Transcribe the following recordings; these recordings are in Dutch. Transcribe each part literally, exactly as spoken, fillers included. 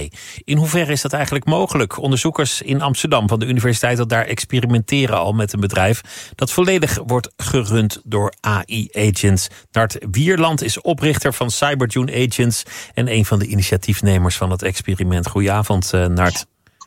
I. In hoeverre is dat eigenlijk mogelijk? Onderzoekers in Amsterdam van de universiteit dat daar experimenteren al met een bedrijf dat volledig wordt gerund door A I-agents. Nart Wierland is oprichter van CyberJune Agents en een van de initiatiefnemers van het experiment. Goedenavond, uh, Nart.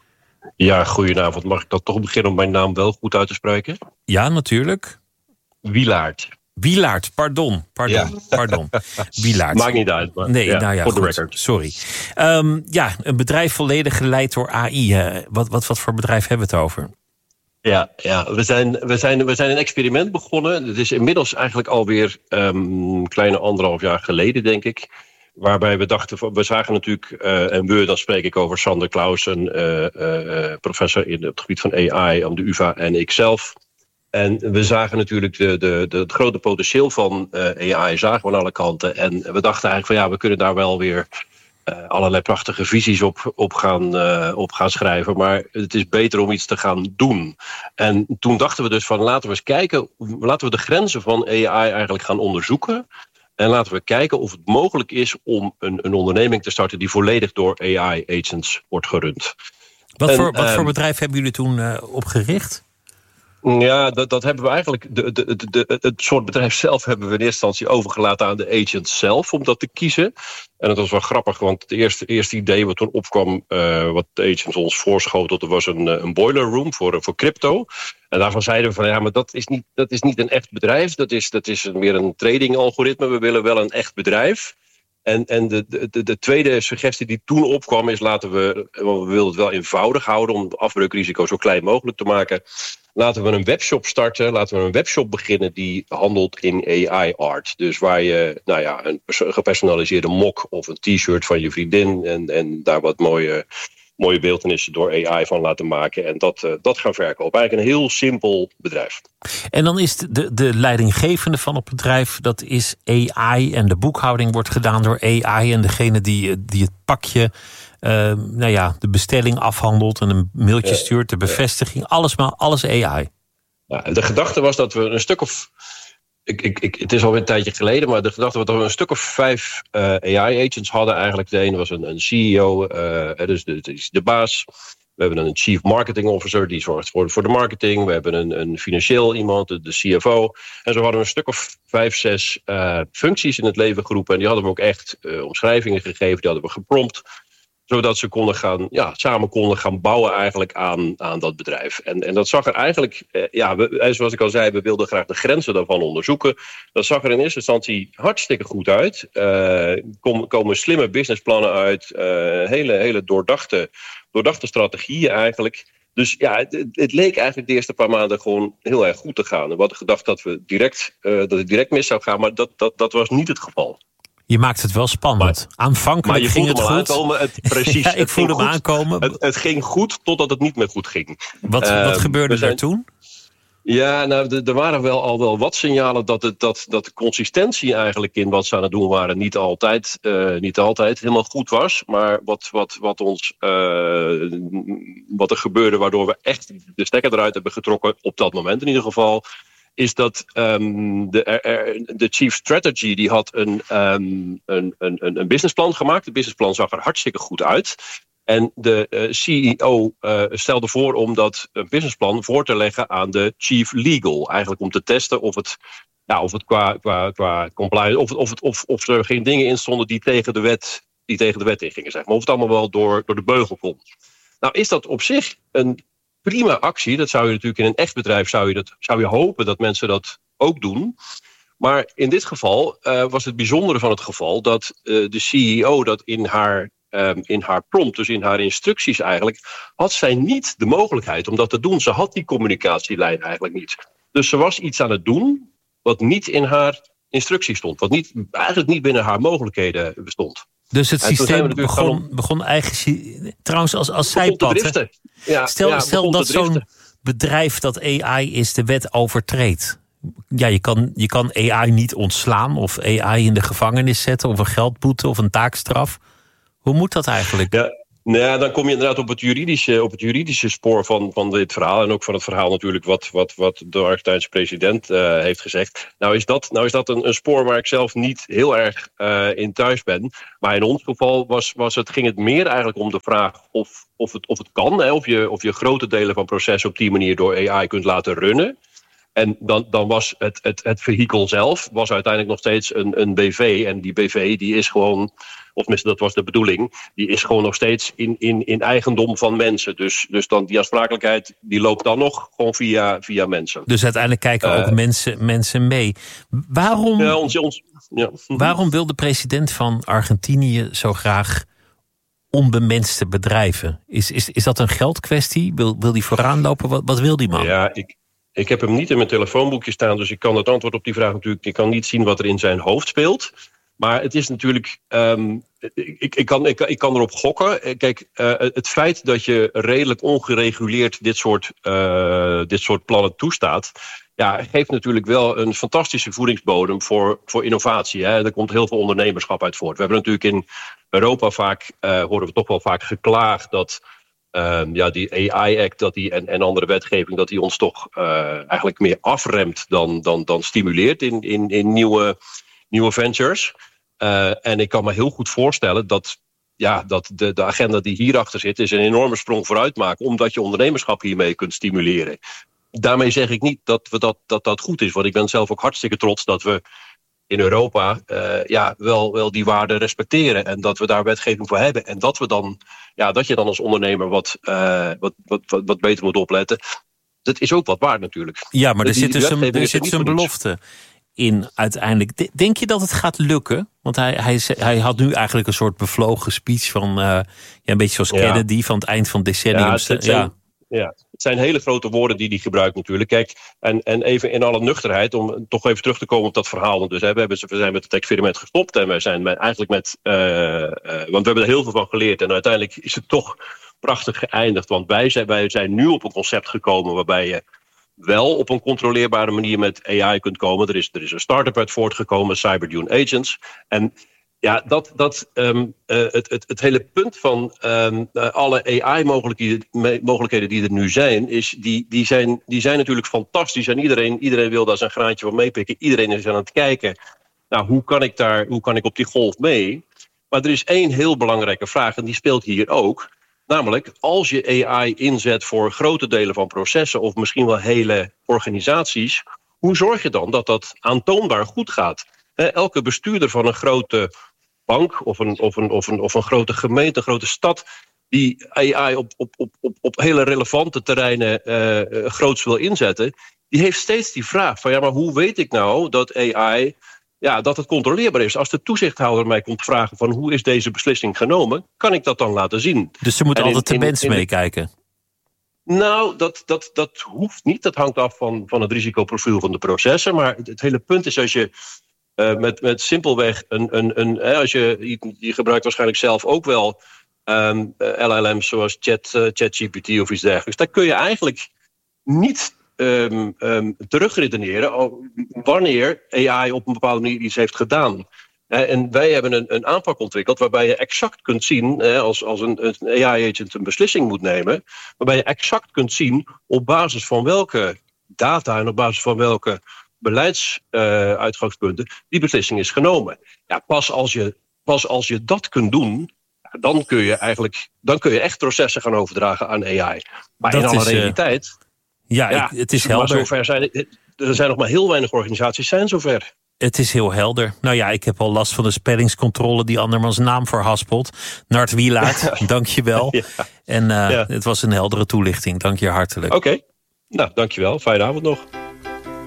Ja, goedenavond. Mag ik dan toch beginnen om mijn naam wel goed uit te spreken? Ja, natuurlijk. Wielaert. Wielaert, pardon. Pardon, ja. pardon. Wielaert. Maakt niet uit. Maar nee, ja, nou ja, voor de goed, record. Sorry. Um, ja, een bedrijf volledig geleid door A I. Uh, wat, wat, wat voor bedrijf hebben we het over? Ja, ja we, zijn, we, zijn, we zijn een experiment begonnen. Het is inmiddels eigenlijk alweer um, een kleine anderhalf jaar geleden, denk ik. Waarbij we dachten, we zagen natuurlijk, uh, en we, dan spreek ik over Sander Clausen, uh, uh, professor in het gebied van A I aan de U vA en ikzelf. En we zagen natuurlijk de, de, de, het grote potentieel van uh, A I, zagen we aan alle kanten. En we dachten eigenlijk van ja, we kunnen daar wel weer uh, allerlei prachtige visies op, op, gaan, uh, op gaan schrijven. Maar het is beter om iets te gaan doen. En toen dachten we dus van laten we eens kijken, laten we de grenzen van A I eigenlijk gaan onderzoeken. En laten we kijken of het mogelijk is om een, een onderneming te starten die volledig door A I-agents wordt gerund. Wat, en, voor, wat uh, voor bedrijf hebben jullie toen uh, opgericht? Ja, dat, dat hebben we eigenlijk. De, de, de, de, het soort bedrijf zelf hebben we in eerste instantie overgelaten aan de agents zelf om dat te kiezen. En dat was wel grappig, want het eerste, eerste idee wat toen opkwam, uh, wat de agents ons voorschoten, was een, een boiler room voor, voor crypto. En daarvan zeiden we van ja, maar dat is niet, dat is niet een echt bedrijf. Dat is, dat is meer een trading algoritme. We willen wel een echt bedrijf. En, en de, de, de tweede suggestie die toen opkwam is laten we, we willen het wel eenvoudig houden om afbreukrisico zo klein mogelijk te maken. Laten we een webshop starten. Laten we een webshop beginnen die handelt in A I-art. Dus waar je nou ja, een gepersonaliseerde mok of een t-shirt van je vriendin en, en daar wat mooie, mooie beeltenissen door A I van laten maken. En dat, uh, dat gaan verkopen. Eigenlijk een heel simpel bedrijf. En dan is de, de leidinggevende van het bedrijf, dat is A I. En de boekhouding wordt gedaan door A I. En degene die, die het pakje, uh, nou ja, de bestelling afhandelt en een mailtje stuurt, de bevestiging, alles maar alles A I. Ja, de gedachte was dat we een stuk of, ik, ik, ik, het is alweer een tijdje geleden, maar de gedachte was dat we een stuk of vijf uh, A I-agents hadden eigenlijk. De ene was een, een C E O, uh, dus de, de, de baas. We hebben een Chief Marketing Officer, die zorgt voor, voor de marketing. We hebben een, een financieel iemand, de, de C F O. En zo hadden we een stuk of vijf, zes uh, functies in het leven geroepen. En die hadden we ook echt uh, omschrijvingen gegeven, die hadden we geprompt. Zodat ze konden gaan, ja, samen konden gaan bouwen eigenlijk aan, aan dat bedrijf. En, en dat zag er eigenlijk, eh, ja, we, zoals ik al zei, we wilden graag de grenzen daarvan onderzoeken. Dat zag er in eerste instantie hartstikke goed uit. Er uh, kom, komen slimme businessplannen uit, uh, hele, hele doordachte, doordachte strategieën eigenlijk. Dus ja, het, het leek eigenlijk de eerste paar maanden gewoon heel erg goed te gaan. We hadden gedacht dat, we direct, uh, dat het direct mis zou gaan, maar dat, dat, dat was niet het geval. Je maakt het wel spannend. Maar, Aanvankelijk maar ging het goed. Aankomen, het, precies, ja, ik het voelde hem goed. aankomen. Het, het ging goed totdat het niet meer goed ging. Wat, uh, wat gebeurde zijn, er toen? Ja, nou, er waren wel al wel wat signalen dat, het, dat, dat de consistentie eigenlijk in wat ze aan het doen waren niet altijd, uh, niet altijd helemaal goed was. Maar wat, wat, wat, ons, uh, wat er gebeurde waardoor we echt de stekker eruit hebben getrokken, op dat moment in ieder geval, is dat um, de, er, de chief strategy die had een, um, een, een, een businessplan gemaakt. Het businessplan zag er hartstikke goed uit. En de uh, C E O uh, stelde voor om dat uh, businessplan voor te leggen aan de chief legal. Eigenlijk om te testen of het, ja, of het qua, qua, qua compliance, of, of, het, of, of er geen dingen in stonden die tegen de wet, die tegen de wet ingingen. Zeg maar. Of het allemaal wel door, door de beugel komt. Nou is dat op zich een prima actie. Dat zou je natuurlijk in een echt bedrijf zou je, dat, zou je hopen dat mensen dat ook doen. Maar in dit geval uh, was het bijzondere van het geval dat uh, de C E O dat in haar, um, in haar prompt, dus in haar instructies eigenlijk, had zij niet de mogelijkheid om dat te doen. Ze had die communicatielijn eigenlijk niet. Dus ze was iets aan het doen wat niet in haar instructie stond. Wat niet, eigenlijk niet binnen haar mogelijkheden bestond. Dus het en systeem begon, op, begon eigen... Trouwens, als, als zijpad... Ja, stel ja, stel dat zo'n bedrijf dat A I is de wet overtreedt. Ja, je kan, je kan A I niet ontslaan of A I in de gevangenis zetten of een geldboete of een taakstraf. Hoe moet dat eigenlijk? Ja, Nou, dan kom je inderdaad op het juridische, op het juridische spoor van, van dit verhaal. En ook van het verhaal natuurlijk wat, wat, wat de Argentijnse president uh, heeft gezegd. Nou is dat, nou is dat een, een spoor waar ik zelf niet heel erg uh, in thuis ben. Maar in ons geval was, was het, ging het meer eigenlijk om de vraag of, of, het, of het kan. Hè, of, je, of je grote delen van processen op die manier door A I kunt laten runnen. En dan, dan was het, het, het vehikel zelf was uiteindelijk nog steeds een, een B V. En die B V die is gewoon, of tenminste dat was de bedoeling, die is gewoon nog steeds in, in, in eigendom van mensen. Dus, dus dan die aansprakelijkheid die loopt dan nog gewoon via, via mensen. Dus uiteindelijk kijken ook uh, mensen, mensen mee. Waarom, ja, ons, ons, ja. waarom wil de president van Argentinië zo graag onbemenste bedrijven? Is, is, is dat een geldkwestie? Wil, wil die vooraan lopen? Wat, wat wil die man? Ja, ik... Ik heb hem niet in mijn telefoonboekje staan, dus ik kan het antwoord op die vraag natuurlijk... ik kan niet zien wat er in zijn hoofd speelt. Maar het is natuurlijk... Um, ik, ik, kan, ik, ik kan erop gokken. Kijk, uh, het feit dat je redelijk ongereguleerd dit soort, uh, dit soort plannen toestaat... ja, geeft natuurlijk wel een fantastische voedingsbodem voor, voor innovatie. Hè. Er komt heel veel ondernemerschap uit voort. We hebben natuurlijk in Europa vaak, uh, horen we toch wel vaak geklaagd... dat Um, ja, die A I-act dat die, en, en andere wetgeving... dat die ons toch uh, eigenlijk meer afremt dan, dan, dan stimuleert in, in, in nieuwe, nieuwe ventures. Uh, en ik kan me heel goed voorstellen dat, ja, dat de, de agenda die hierachter zit... is een enorme sprong vooruit maken... omdat je ondernemerschap hiermee kunt stimuleren. Daarmee zeg ik niet dat, we dat, dat dat goed is. Want ik ben zelf ook hartstikke trots dat we in Europa uh, ja, wel, wel die waarden respecteren. En dat we daar wetgeving voor hebben. En dat we dan, ja, dat je dan als ondernemer wat, uh, wat, wat, wat, wat beter moet opletten. Dat is ook wat waard natuurlijk. Ja, maar er zit dus een, er zit een belofte in uiteindelijk. Denk je dat het gaat lukken? Want hij, hij, hij had nu eigenlijk een soort bevlogen speech van... Uh, ja, een beetje zoals Kennedy ja. van het eind van het decennium. Ja, het, het zijn, ja. Ja, het zijn hele grote woorden die hij gebruikt natuurlijk. Kijk, en, en even in alle nuchterheid, om toch even terug te komen op dat verhaal. Dus hè, we, hebben, we zijn met het experiment gestopt en we zijn met, eigenlijk met... Uh, uh, want we hebben er heel veel van geleerd en uiteindelijk is het toch prachtig geëindigd. Want wij zijn, wij zijn nu op een concept gekomen waarbij je wel op een controleerbare manier met A I kunt komen. Er is, er is een start-up uit voortgekomen, Cyberdune Agents. En ja, dat, dat, um, uh, het, het, het hele punt van um, uh, alle A I-mogelijkheden mogelijkheden die er nu zijn, is die, die, zijn, die zijn natuurlijk fantastisch. En iedereen, iedereen wil daar zijn graantje van meepikken. Iedereen is aan het kijken. Nou, hoe kan ik daar, hoe kan ik op die golf mee? Maar er is één heel belangrijke vraag, en die speelt hier ook. Namelijk, als je A I inzet voor grote delen van processen, of misschien wel hele organisaties, hoe zorg je dan dat dat aantoonbaar goed gaat? He, elke bestuurder van een grote bank of een, of een, of een, of een grote gemeente, een grote stad, die A I op, op, op, op, op hele relevante terreinen uh, groots wil inzetten, die heeft steeds die vraag van ja, maar hoe weet ik nou dat A I, ja, dat het controleerbaar is? Als de toezichthouder mij komt vragen van hoe is deze beslissing genomen, kan ik dat dan laten zien? Dus er moet en altijd in, de mens in, in, meekijken? Nou, dat, dat, dat hoeft niet. Dat hangt af van, van het risicoprofiel van de processen. Maar het, het hele punt is als je Uh, met, met simpelweg een, een, een hè, als je, je, je gebruikt waarschijnlijk zelf ook wel um, L L M's zoals Chat, uh, ChatGPT of iets dergelijks. Daar kun je eigenlijk niet um, um, terugredeneren wanneer A I op een bepaalde manier iets heeft gedaan. Uh, en wij hebben een, een aanpak ontwikkeld waarbij je exact kunt zien, uh, als, als een, een A I-agent een beslissing moet nemen, waarbij je exact kunt zien op basis van welke data en op basis van welke beleidsuitgangspunten uh, die beslissing is genomen. Ja, pas als je, pas als je dat kunt doen, dan kun je eigenlijk, dan kun je echt processen gaan overdragen aan A I. Maar dat in alle is, realiteit, uh, ja, ja, het is helder. Zover zijn, er zijn nog maar heel weinig organisaties zijn zover. Het is heel helder. Nou ja, ik heb al last van de spellingscontrole die andermans naam verhaspelt. Nart Wielaert, dank je wel. Ja. En uh, ja. Het was een heldere toelichting. Dank je hartelijk. Oké, okay. Nou, dank je wel. Fijne avond nog.